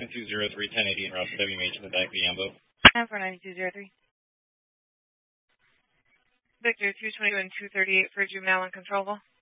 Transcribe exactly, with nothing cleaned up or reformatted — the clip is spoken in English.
two zero three, ten eighty, and route to W M H in the back of the Yambo. nine four nine two zero three. Victor two twenty-two and two thirty-eight for juvenile uncontrollable.